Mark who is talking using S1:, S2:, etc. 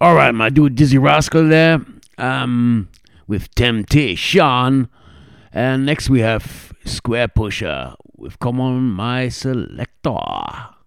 S1: All right, my dude Dizzy Rascal there, with Temptation. And next we have Square Pusher with Come On My Selector.